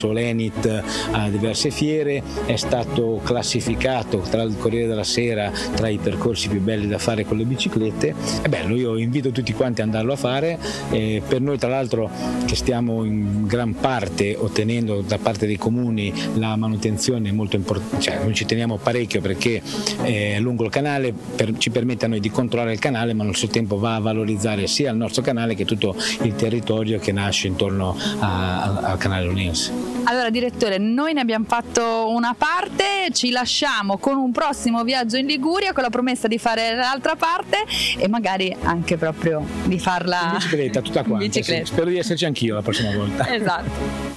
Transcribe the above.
l'Enit a diverse fiere, è stato classificato tra il Corriere della Sera tra i percorsi più belli da fare con le biciclette. È bello, io invito tutti quanti ad andarlo a fare. Per noi, tra l'altro, che stiamo in gran parte ottenendo da parte dei comuni la manutenzione è molto importante, cioè noi ci teniamo parecchio perché lungo il canale ci permette a noi di controllare il canale, ma allo stesso tempo va a valorizzare sia il nostro canale che tutto il territorio che nasce intorno al canale Lunense. Allora direttore, noi ne abbiamo fatto una parte, ci lasciamo con un prossimo viaggio in Liguria con la promessa di fare l'altra parte e magari anche proprio di farla in bicicletta, tutta quanta. Sì. Spero di esserci anch'io la prossima volta. Esatto.